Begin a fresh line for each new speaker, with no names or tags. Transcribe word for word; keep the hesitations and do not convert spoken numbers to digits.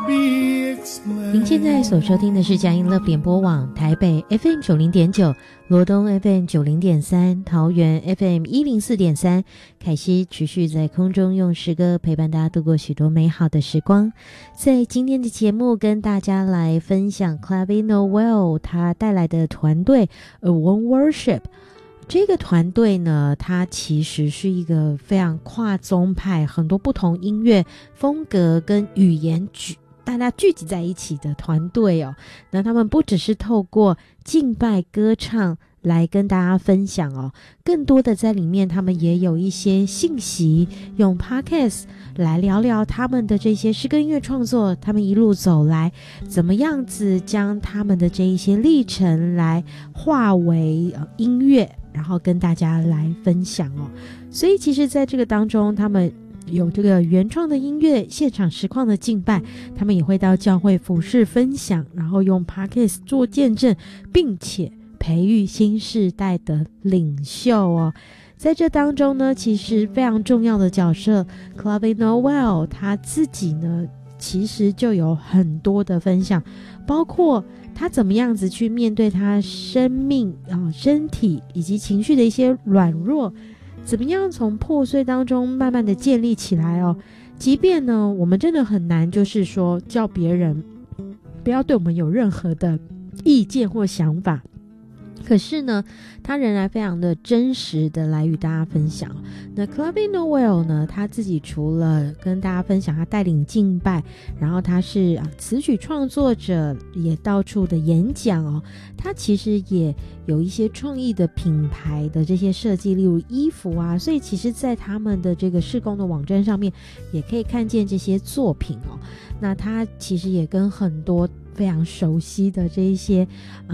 您现在所收听的是佳音乐联播网台北 F M 九零点九，罗东 F M 九零点三，桃园 F M 一零四点三。凯西持续在空中用诗歌陪伴大家度过许多美好的时光。在今天的节目跟大家来分享 Clave Noel 他带来的团队 A One Worship。这个团队呢，它其实是一个非常跨宗派，很多不同音乐风格跟语言聚大家聚集在一起的团队哦。那他们不只是透过敬拜歌唱来跟大家分享哦，更多的在里面他们也有一些信息，用 podcast 来聊聊他们的这些诗歌音乐创作，他们一路走来怎么样子将他们的这一些历程来化为、呃、音乐，然后跟大家来分享哦。所以其实在这个当中，他们有这个原创的音乐，现场实况的敬拜，他们也会到教会服事分享，然后用 podcast 做见证，并且培育新世代的领袖哦。在这当中呢，其实非常重要的角色 Clave Noel 他自己呢其实就有很多的分享，包括他怎么样子去面对他生命、呃、身体以及情绪的一些软弱，怎么样从破碎当中慢慢的建立起来哦。即便呢我们真的很难就是说叫别人不要对我们有任何的意见或想法，可是呢他仍然非常的真实的来与大家分享。那 Clave Noel 呢，他自己除了跟大家分享他带领敬拜，然后他是、啊、词曲创作者，也到处的演讲哦。他其实也有一些创意的品牌的这些设计，例如衣服啊，所以其实在他们的这个事工的网站上面也可以看见这些作品哦。那他其实也跟很多非常熟悉的这一些